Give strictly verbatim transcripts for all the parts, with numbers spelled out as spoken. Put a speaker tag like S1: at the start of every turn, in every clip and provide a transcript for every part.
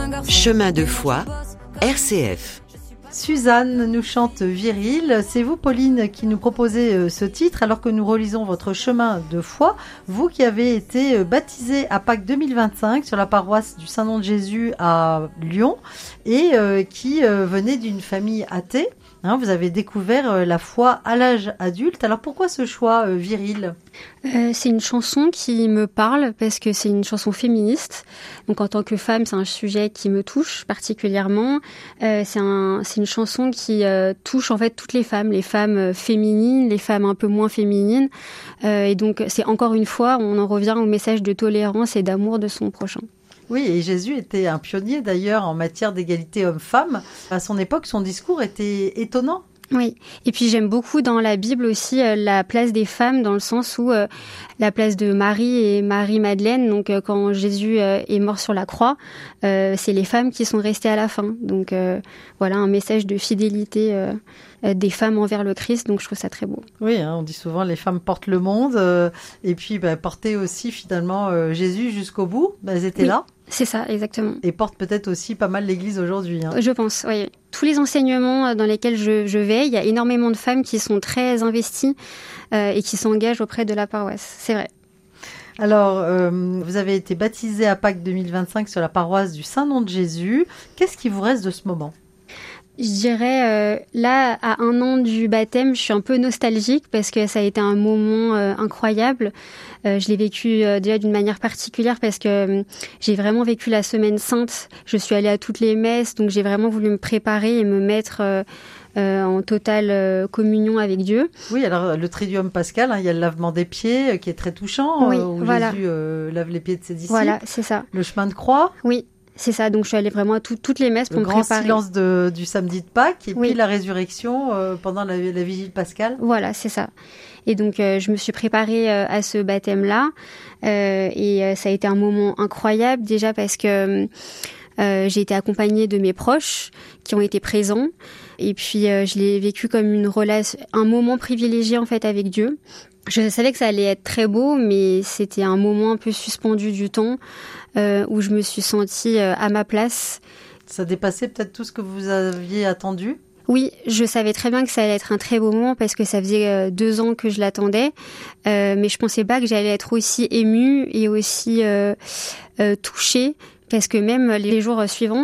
S1: Chemin de foi, R C F.
S2: Suzanne nous chante Viril. C'est vous, Pauline, qui nous proposez ce titre alors que nous relisons votre chemin de foi. Vous qui avez été baptisée à Pâques deux mille vingt-cinq sur la paroisse du Saint-Nom de Jésus à Lyon et qui venait d'une famille athée. Hein, vous avez découvert la foi à l'âge adulte. Alors pourquoi ce choix euh, viril ?
S3: euh, C'est une chanson qui me parle parce que c'est une chanson féministe. Donc en tant que femme, c'est un sujet qui me touche particulièrement. Euh, c'est, un, c'est une chanson qui euh, touche en fait toutes les femmes, les femmes féminines, les femmes un peu moins féminines. Euh, et donc c'est encore une fois, on en revient au message de tolérance et d'amour de son prochain.
S2: Oui, et Jésus était un pionnier d'ailleurs en matière d'égalité homme-femme. À son époque, son discours était étonnant.
S3: Oui, et puis j'aime beaucoup dans la Bible aussi euh, la place des femmes dans le sens où euh, la place de Marie et Marie-Madeleine, donc euh, quand Jésus euh, est mort sur la croix, euh, c'est les femmes qui sont restées à la fin. Donc euh, voilà un message de fidélité euh, euh, des femmes envers le Christ, donc je trouve ça très beau.
S2: Oui, hein, on dit souvent les femmes portent le monde euh, et puis bah, porter aussi finalement euh, Jésus jusqu'au bout, bah, elles étaient oui. là.
S3: C'est ça, exactement.
S2: Et porte peut-être aussi pas mal l'Église aujourd'hui. Hein.
S3: Je pense, oui. Tous les enseignements dans lesquels je, je vais, il y a énormément de femmes qui sont très investies euh, et qui s'engagent auprès de la paroisse. C'est vrai.
S2: Alors, euh, vous avez été baptisée à Pâques deux mille vingt-cinq sur la paroisse du Saint-Nom de Jésus. Qu'est-ce qui vous reste de ce moment ?
S3: Je dirais, euh, là, à un an du baptême, je suis un peu nostalgique parce que ça a été un moment euh, incroyable. Euh, je l'ai vécu euh, déjà d'une manière particulière parce que euh, j'ai vraiment vécu la Semaine Sainte. Je suis allée à toutes les messes, donc j'ai vraiment voulu me préparer et me mettre euh, euh, en totale euh, communion avec Dieu.
S2: Oui, alors le Triduum Pascal, hein, il y a le lavement des pieds euh, qui est très touchant,
S3: oui,
S2: euh, où
S3: voilà.
S2: Jésus euh, lave les pieds de ses disciples.
S3: Voilà, c'est ça.
S2: Le chemin de croix.
S3: Oui. C'est ça, donc je suis allée vraiment à tout, toutes les messes pour
S2: le
S3: me préparer.
S2: Le grand silence de, du samedi de Pâques et
S3: oui.
S2: puis la résurrection euh, pendant la, la vigile pascale.
S3: Voilà, c'est ça. Et donc euh, je me suis préparée euh, à ce baptême-là euh, et euh, ça a été un moment incroyable déjà parce que euh, j'ai été accompagnée de mes proches qui ont été présents et puis euh, je l'ai vécu comme une relation, un moment privilégié en fait avec Dieu. Je savais que ça allait être très beau, mais c'était un moment un peu suspendu du temps euh, où je me suis sentie euh, à ma place.
S2: Ça dépassait peut-être tout ce que vous aviez attendu ?
S3: Oui, je savais très bien que ça allait être un très beau moment parce que ça faisait euh, deux ans que je l'attendais, euh, mais je pensais pas que j'allais être aussi émue et aussi euh, euh, touchée parce que même les jours suivants,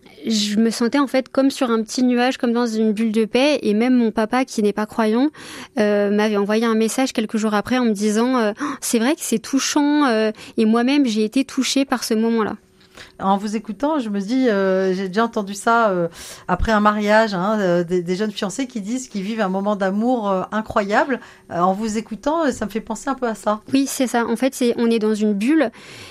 S3: je me sentais en fait comme sur un petit nuage, comme dans une bulle de paix. Et même mon papa, qui n'est pas croyant, euh, m'avait envoyé un message quelques jours après en me disant euh, « C'est vrai que c'est touchant euh, ». Et moi-même, j'ai été touchée par ce moment-là.
S2: En vous écoutant, je me dis, euh, j'ai déjà entendu ça euh, après un mariage, hein, euh, des, des jeunes fiancés qui disent qu'ils vivent un moment d'amour euh, incroyable. Euh, en vous écoutant, ça me fait penser un peu à ça.
S3: Oui, c'est ça. En fait, c'est, on est dans une bulle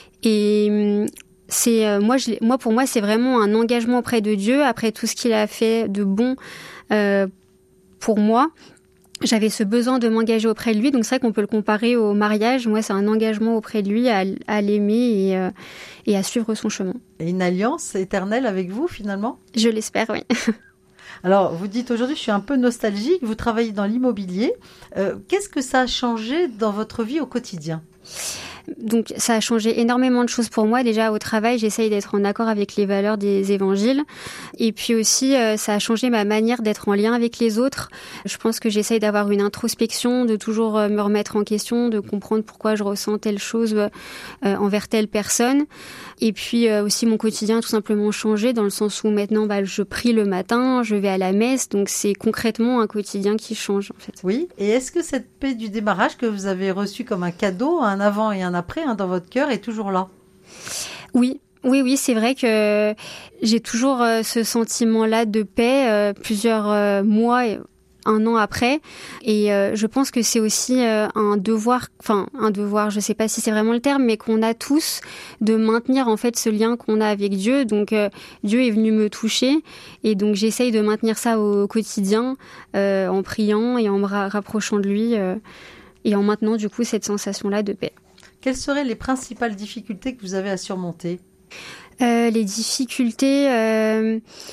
S3: et... C'est euh, moi, je, moi pour moi c'est vraiment un engagement auprès de Dieu après tout ce qu'il a fait de bon euh, pour moi. J'avais ce besoin de m'engager auprès de lui, donc c'est vrai qu'on peut le comparer au mariage. Moi, c'est un engagement auprès de lui à, à l'aimer et, euh, et à suivre son chemin.
S2: Et une alliance éternelle avec vous finalement ?
S3: Je l'espère, oui.
S2: Alors, vous dites aujourd'hui, je suis un peu nostalgique. Vous travaillez dans l'immobilier. Euh, qu'est-ce que ça a changé dans votre vie au quotidien ?
S3: Donc ça a changé énormément de choses pour moi. Déjà au travail, j'essaye d'être en accord avec les valeurs des évangiles. Et puis aussi, euh, ça a changé ma manière d'être en lien avec les autres. Je pense que j'essaye d'avoir une introspection, de toujours euh, me remettre en question, de comprendre pourquoi je ressens telle chose euh, envers telle personne. Et puis euh, aussi mon quotidien a tout simplement changé dans le sens où maintenant bah, je prie le matin, je vais à la messe. Donc c'est concrètement un quotidien qui change en fait.
S2: Oui, et est-ce que cette paix du démarrage que vous avez reçue comme un cadeau, un avant et un après hein, dans votre cœur est toujours là ?
S3: Oui, oui, oui, c'est vrai que j'ai toujours euh, ce sentiment-là de paix euh, plusieurs euh, mois, un an après, et euh, je pense que c'est aussi euh, un devoir, enfin un devoir, je sais pas si c'est vraiment le terme, mais qu'on a tous de maintenir en fait ce lien qu'on a avec Dieu. Donc euh, Dieu est venu me toucher, et donc j'essaye de maintenir ça au quotidien euh, en priant et en me ra- rapprochant de lui euh, et en maintenant du coup cette sensation-là de paix.
S2: Quelles seraient les principales difficultés que vous avez à surmonter ?
S3: euh, Les difficultés, euh,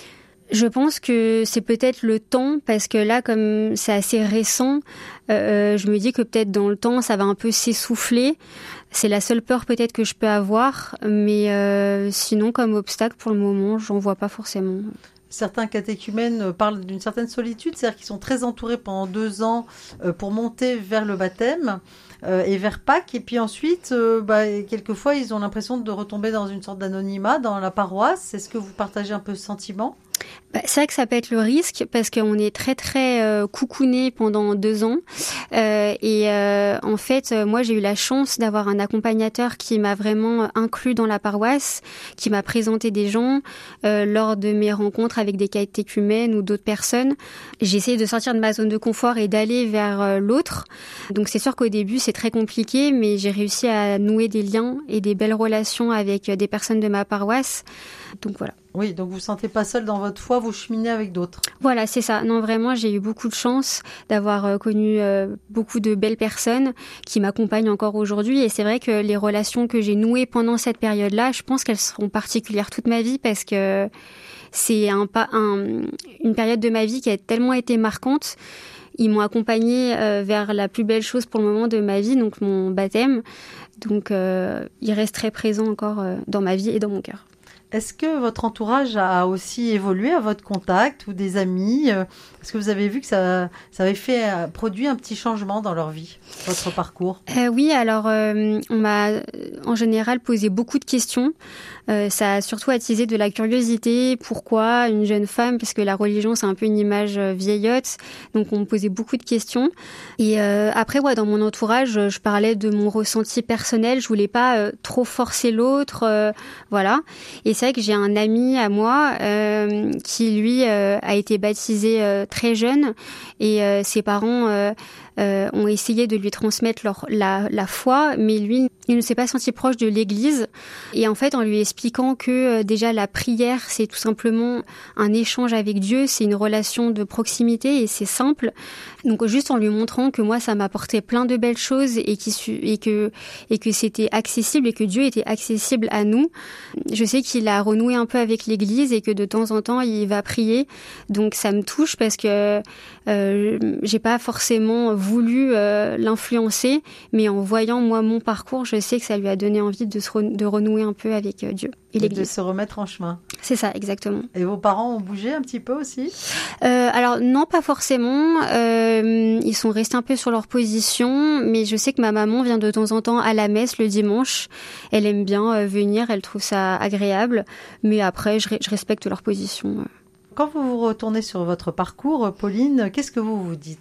S3: Je pense que c'est peut-être le temps, parce que là, comme c'est assez récent, euh, je me dis que peut-être dans le temps, ça va un peu s'essouffler. C'est la seule peur peut-être que je peux avoir, mais euh, sinon, comme obstacle, pour le moment, j'en vois pas forcément.
S2: Certains catéchumènes parlent d'une certaine solitude, c'est-à-dire qu'ils sont très entourés pendant deux ans euh, pour monter vers le baptême euh, et vers Pâques. Et puis ensuite, euh, bah, quelquefois, ils ont l'impression de retomber dans une sorte d'anonymat dans la paroisse. Est-ce que vous partagez un peu ce sentiment ?
S3: Bah, c'est vrai que ça peut être le risque, parce qu'on est très très euh, coucouné pendant deux ans euh, et euh, en fait euh, moi j'ai eu la chance d'avoir un accompagnateur qui m'a vraiment inclus dans la paroisse, qui m'a présenté des gens euh, lors de mes rencontres avec des catéchumènes ou d'autres personnes. J'ai essayé de sortir de ma zone de confort et d'aller vers euh, l'autre, donc c'est sûr qu'au début c'est très compliqué, mais j'ai réussi à nouer des liens et des belles relations avec des personnes de ma paroisse, donc voilà.
S2: Oui, donc vous ne vous sentez pas seul dans votre foi, vous cheminez avec d'autres.
S3: Voilà, c'est ça. Non, vraiment, j'ai eu beaucoup de chance d'avoir euh, connu euh, beaucoup de belles personnes qui m'accompagnent encore aujourd'hui. Et c'est vrai que les relations que j'ai nouées pendant cette période-là, je pense qu'elles seront particulières toute ma vie, parce que c'est un, un, une période de ma vie qui a tellement été marquante. Ils m'ont accompagnée euh, vers la plus belle chose pour le moment de ma vie, donc mon baptême. Donc, euh, il reste très présent encore euh, dans ma vie et dans mon cœur.
S2: Est-ce que votre entourage a aussi évolué à votre contact, ou des amis ? Est-ce que vous avez vu que ça, ça avait fait, produit un petit changement dans leur vie, votre parcours ?
S3: euh, Oui, alors euh, on m'a en général posé beaucoup de questions. Euh, ça a surtout attisé de la curiosité. Pourquoi une jeune femme ? Parce que la religion, c'est un peu une image vieillotte. Donc on me posait beaucoup de questions. Et euh, après, ouais, dans mon entourage, je parlais de mon ressenti personnel. Je voulais pas euh, trop forcer l'autre. Euh, voilà. Et c'est vrai que j'ai un ami à moi euh, qui, lui, euh, a été baptisé euh, très jeune, et euh, ses parents euh, euh, ont essayé de lui transmettre leur, la, la foi, mais lui, il ne s'est pas senti proche de l'Église. Et en fait, en lui expliquant que euh, déjà la prière, c'est tout simplement un échange avec Dieu, c'est une relation de proximité et c'est simple. Donc juste en lui montrant que moi, ça m'apportait plein de belles choses et, qui, et, que, et que c'était accessible et que Dieu était accessible à nous. Je sais qu'il a renoué un peu avec l'Église et que de temps en temps, il va prier. Donc ça me touche, parce que euh, j'ai pas forcément voulu euh, l'influencer, mais en voyant moi mon parcours, je sais que ça lui a donné envie de, se re- de renouer un peu avec euh, Dieu et l'Église.
S2: De se remettre en chemin.
S3: C'est ça, exactement.
S2: Et vos parents ont bougé un petit peu aussi ?
S3: euh, Alors non, pas forcément. Euh, ils sont restés un peu sur leur position, mais je sais que ma maman vient de temps en temps à la messe le dimanche. Elle aime bien euh, venir, elle trouve ça agréable, mais après je, je respecte leur position.
S2: Quand vous vous retournez sur votre parcours, Pauline, qu'est-ce que vous vous dites ?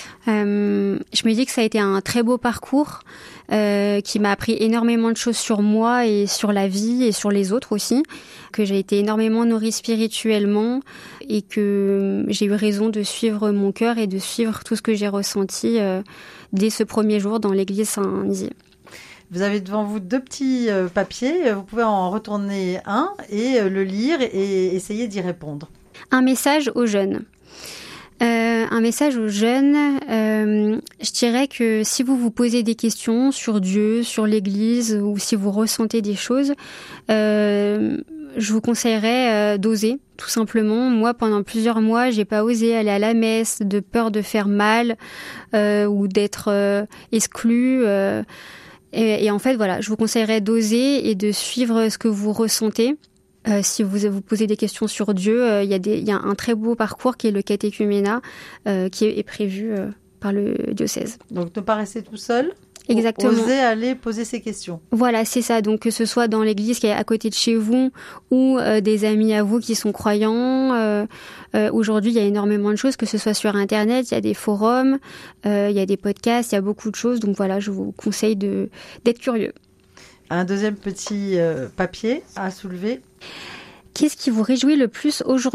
S3: Euh, je me dis que ça a été un très beau parcours euh, qui m'a appris énormément de choses sur moi et sur la vie et sur les autres aussi, que j'ai été énormément nourrie spirituellement et que j'ai eu raison de suivre mon cœur et de suivre tout ce que j'ai ressenti euh, dès ce premier jour dans l'église Saint-Nizier.
S2: Vous avez devant vous deux petits euh, papiers, vous pouvez en retourner un et euh, le lire et essayer d'y répondre.
S3: Un message aux jeunes. Euh, un message aux jeunes, euh, je dirais que si vous vous posez des questions sur Dieu, sur l'Église, ou si vous ressentez des choses, euh, je vous conseillerais euh, d'oser, tout simplement. Moi, pendant plusieurs mois, j'ai pas osé aller à la messe, de peur de faire mal euh, ou d'être euh, exclue. Euh, et, et en fait, voilà, je vous conseillerais d'oser et de suivre ce que vous ressentez. Euh, si vous vous posez des questions sur Dieu, il euh, y a des, il y a un très beau parcours qui est le catéchuménat, euh, qui est, est prévu euh, par le diocèse.
S2: Donc ne pas rester tout seul.
S3: Exactement.
S2: Oser aller poser ces questions.
S3: Voilà, c'est ça. Donc que ce soit dans l'église qui est à côté de chez vous ou euh, des amis à vous qui sont croyants. Euh, euh, aujourd'hui, il y a énormément de choses, que ce soit sur Internet, il y a des forums, euh, il y a des podcasts, il y a beaucoup de choses. Donc voilà, je vous conseille de, d'être curieux.
S2: Un deuxième petit euh, papier à soulever.
S3: Qu'est-ce qui vous réjouit le plus aujourd'hui ?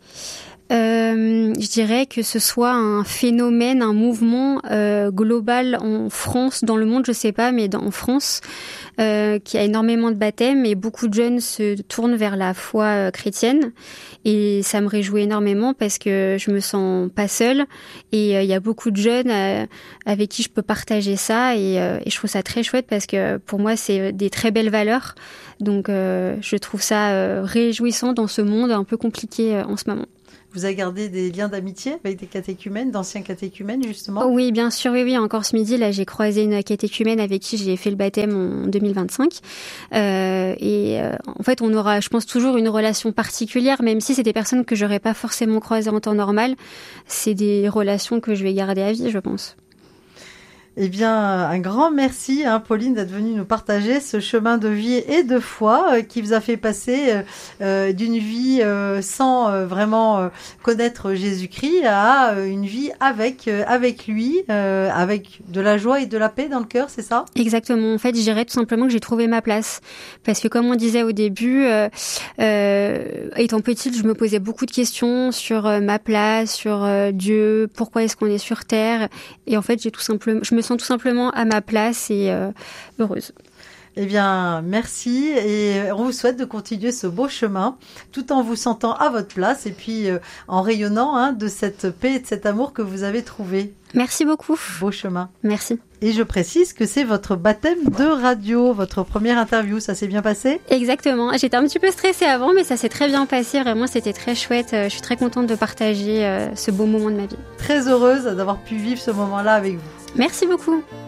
S3: Euh, je dirais que ce soit un phénomène, un mouvement euh, global en France, dans le monde, je sais pas, mais dans, en France, euh, qui a énormément de baptêmes et beaucoup de jeunes se tournent vers la foi euh, chrétienne. Et ça me réjouit énormément parce que je me sens pas seule et il euh, y a beaucoup de jeunes euh, avec qui je peux partager ça et, euh, et je trouve ça très chouette parce que pour moi c'est des très belles valeurs. Donc euh, je trouve ça euh, réjouissant dans ce monde un peu compliqué euh, en ce moment.
S2: Vous avez gardé des liens d'amitié avec des catéchumènes, d'anciens catéchumènes, justement?
S3: Oui, bien sûr, oui, oui. Encore ce midi, là, j'ai croisé une catéchumène avec qui j'ai fait le baptême en deux mille vingt-cinq. Euh, et euh, en fait, on aura, je pense, toujours une relation particulière, même si c'est des personnes que j'aurais pas forcément croisées en temps normal. C'est des relations que je vais garder à vie, je pense.
S2: Eh bien, un grand merci, hein, Pauline, d'être venue nous partager ce chemin de vie et de foi euh, qui vous a fait passer euh, euh, d'une vie euh, sans euh, vraiment euh, connaître Jésus-Christ à euh, une vie avec euh, avec lui, euh, avec de la joie et de la paix dans le cœur, c'est ça?
S3: Exactement. En fait, je dirais tout simplement que j'ai trouvé ma place. Parce que comme on disait au début, euh, euh, étant petite, je me posais beaucoup de questions sur euh, ma place, sur euh, Dieu, pourquoi est-ce qu'on est sur Terre. Et en fait, j'ai tout simplement, je me sens tout simplement à ma place et euh, heureuse.
S2: Eh bien, merci et on vous souhaite de continuer ce beau chemin tout en vous sentant à votre place et puis euh, en rayonnant hein, de cette paix et de cet amour que vous avez trouvé.
S3: Merci beaucoup.
S2: Beau chemin.
S3: Merci.
S2: Et je précise que c'est votre baptême de radio, votre première interview. Ça s'est bien passé?
S3: Exactement. J'étais un petit peu stressée avant, mais ça s'est très bien passé. Vraiment, c'était très chouette. Je suis très contente de partager ce beau moment de ma vie.
S2: Très heureuse d'avoir pu vivre ce moment-là avec vous.
S3: Merci beaucoup.